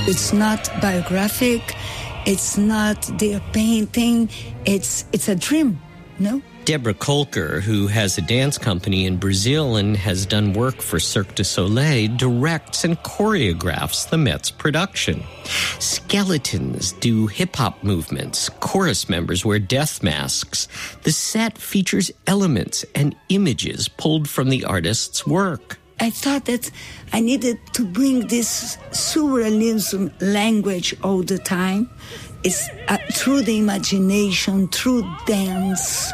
It's not biographic. It's not their painting. It's a dream, no? Deborah Kolker, who has a dance company in Brazil and has done work for Cirque du Soleil, directs and choreographs the Met's production. Skeletons do hip-hop movements. Chorus members wear death masks. The set features elements and images pulled from the artist's work. I thought that I needed to bring this surrealism language all the time. It's through the imagination, through dance,